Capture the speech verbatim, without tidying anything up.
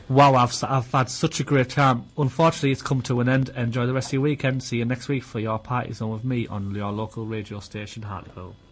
Wow, I've, s- I've had such a great time. Unfortunately, it's come to an end. Enjoy the rest of your weekend. See you next week for your party zone with me on your local radio station, Hartlepool.